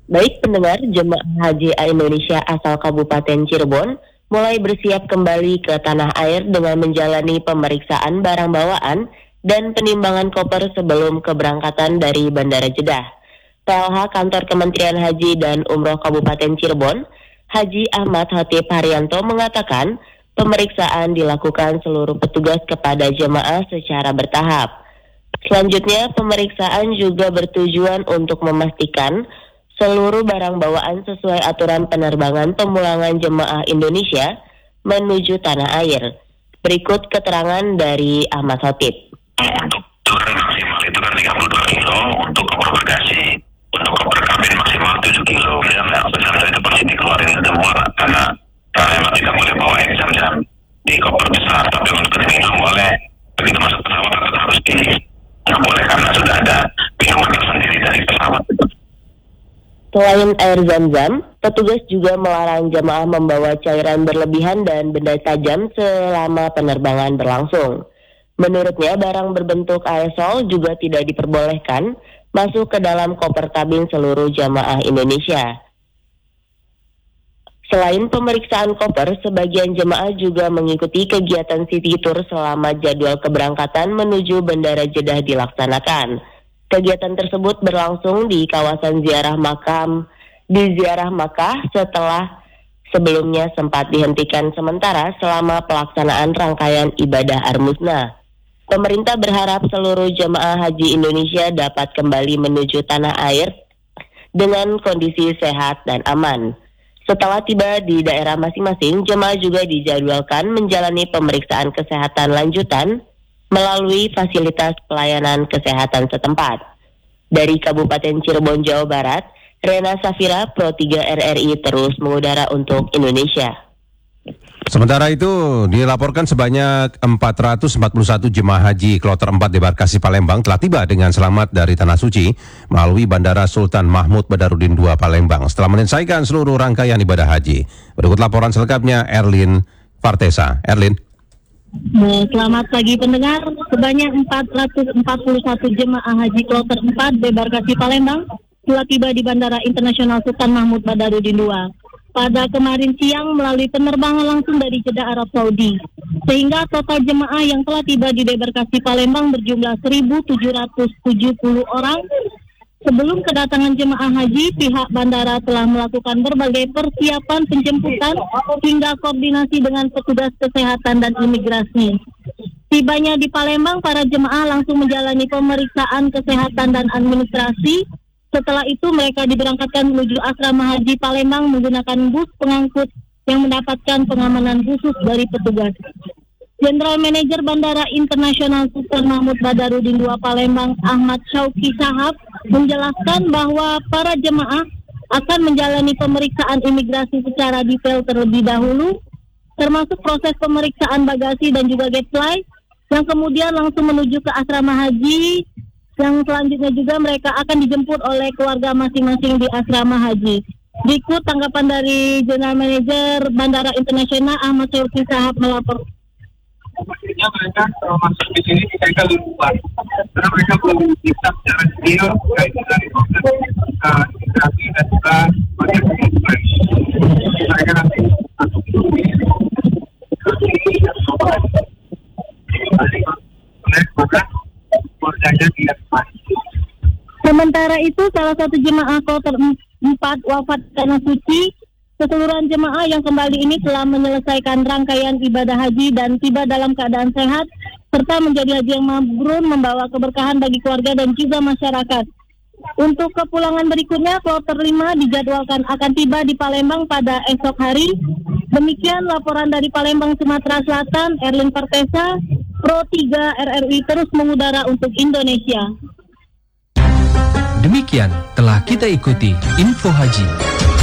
Baik pendengar, jemaah haji Indonesia asal Kabupaten Cirebon mulai bersiap kembali ke tanah air dengan menjalani pemeriksaan barang bawaan dan penimbangan koper sebelum keberangkatan dari Bandara Jeddah. PLH Kantor Kementerian Haji dan Umroh Kabupaten Cirebon, Haji Ahmad Hatip Haryanto mengatakan pemeriksaan dilakukan seluruh petugas kepada jemaah secara bertahap. Selanjutnya, pemeriksaan juga bertujuan untuk memastikan seluruh barang bawaan sesuai aturan penerbangan pemulangan jemaah Indonesia menuju tanah air. Berikut keterangan dari Ahmad Hatip. Untuk turun maksimal itu kan 32 kilo, untuk koper bagasi, untuk koper kabin maksimal 7 kilo. Ya, jam-jam itu pasti dikeluarin semua karena memang tidak boleh bawa jam-jam di koper besar, tapi untuk minum boleh. Begitu masuk pesawat harus nggak boleh karena sudah ada minuman tersendiri dari pesawat. Selain air zam-zam, petugas juga melarang jemaah membawa cairan berlebihan dan benda tajam selama penerbangan berlangsung. Menurutnya, barang berbentuk aerosol juga tidak diperbolehkan masuk ke dalam koper kabin seluruh jemaah Indonesia. Selain pemeriksaan koper, sebagian jemaah juga mengikuti kegiatan city tour selama jadwal keberangkatan menuju Bandara Jeddah dilaksanakan. Kegiatan tersebut berlangsung di kawasan ziarah makam di Ziarah Makkah setelah sebelumnya sempat dihentikan sementara selama pelaksanaan rangkaian ibadah Armusna. Pemerintah berharap seluruh jemaah haji Indonesia dapat kembali menuju tanah air dengan kondisi sehat dan aman. Setelah tiba di daerah masing-masing, jemaah juga dijadwalkan menjalani pemeriksaan kesehatan lanjutan melalui fasilitas pelayanan kesehatan setempat. Dari Kabupaten Cirebon, Jawa Barat, Rena Safira, Pro 3 RRI terus mengudara untuk Indonesia. Sementara itu dilaporkan sebanyak 441 jemaah haji kloter 4 debarkasi Palembang telah tiba dengan selamat dari Tanah Suci melalui Bandara Sultan Mahmud Badarudin II Palembang setelah menyelesaikan seluruh rangkaian ibadah haji. Berikut laporan selengkapnya Erlin Fartesa. Erlin. Selamat pagi pendengar, sebanyak 441 jemaah haji kloter 4 debarkasi Palembang telah tiba di Bandara Internasional Sultan Mahmud Badarudin II pada kemarin siang melalui penerbangan langsung dari Jeddah, Arab Saudi. Sehingga total jemaah yang telah tiba di debarkasi Palembang berjumlah 1.770 orang. Sebelum kedatangan jemaah haji, pihak bandara telah melakukan berbagai persiapan penjemputan hingga koordinasi dengan petugas kesehatan dan imigrasi. Tibanya di Palembang, para jemaah langsung menjalani pemeriksaan kesehatan dan administrasi. Setelah itu mereka diberangkatkan menuju asrama haji Palembang menggunakan bus pengangkut yang mendapatkan pengamanan khusus dari petugas. General Manager Bandara Internasional Sultan Mahmud Badarudin II Palembang Ahmad Syauki Sahab menjelaskan bahwa para jemaah akan menjalani pemeriksaan imigrasi secara detail terlebih dahulu, termasuk proses pemeriksaan bagasi dan juga gate fly, yang kemudian langsung menuju ke asrama haji, yang selanjutnya juga mereka akan dijemput oleh keluarga masing-masing di asrama haji. Berikut tanggapan dari General Manager Bandara Internasional Ahmad Syauki Sahab melapor. Pastinya mereka kalau masuk di sini mereka lupa karena mereka belum bisa secara detail terkait dengan proses imigrasi dan juga bagian pengumpulan. Mereka nanti masuk di sini maka keluarganya tidak pas. Sementara itu salah satu jemaah kloter 4 wafat Tanah Suci. Keseluruhan jemaah yang kembali ini telah menyelesaikan rangkaian ibadah haji dan tiba dalam keadaan sehat, serta menjadi haji yang mabrur membawa keberkahan bagi keluarga dan juga masyarakat. Untuk kepulangan berikutnya, kloter 5 dijadwalkan akan tiba di Palembang pada esok hari. Demikian laporan dari Palembang, Sumatera Selatan, Erlin Fartesa, Pro 3 RRI terus mengudara untuk Indonesia. Demikian telah kita ikuti Info Haji.